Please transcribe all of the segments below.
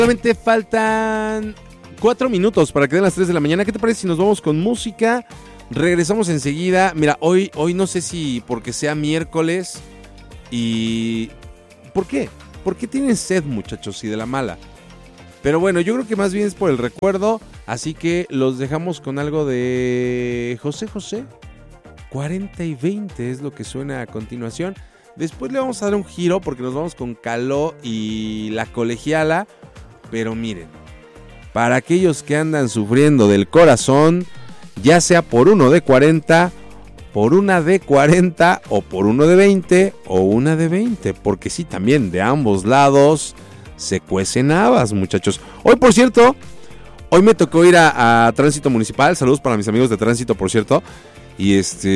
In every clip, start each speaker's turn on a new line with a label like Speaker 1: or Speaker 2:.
Speaker 1: Solamente faltan 4 minutos para que den las 3 de la mañana. ¿Qué te parece si nos vamos con música? Regresamos enseguida. Mira, hoy no sé si porque sea miércoles y... ¿Por qué? ¿Por qué tienen sed, muchachos, y de la mala? Pero bueno, yo creo que más bien es por el recuerdo. Así que los dejamos con algo de José José. 40 y 20 es lo que suena a continuación. Después le vamos a dar un giro porque nos vamos con Caló y La Colegiala. Pero miren, para aquellos que andan sufriendo del corazón, ya sea por uno de 40, por una de 40 o por uno de 20 o una de 20. Porque sí, también de ambos lados se cuecen habas, muchachos. Hoy, por cierto, hoy me tocó ir a Tránsito Municipal. Saludos para mis amigos de Tránsito, por cierto. Y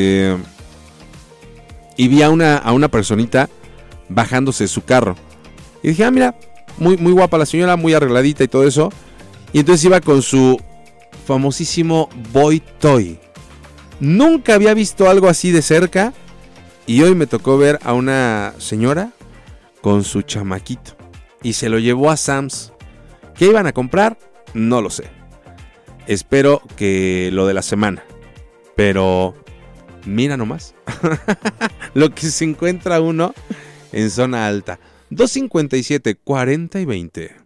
Speaker 1: vi a una personita bajándose de su carro. Y dije, mira, muy, muy guapa la señora, muy arregladita y todo eso. Y entonces iba con su famosísimo Boy Toy. Nunca había visto algo así de cerca. Y hoy me tocó ver a una señora con su chamaquito. Y se lo llevó a Sam's. ¿Qué iban a comprar? No lo sé. Espero que lo de la semana. Pero mira nomás lo que se encuentra uno en zona alta. 257, 40 y 20.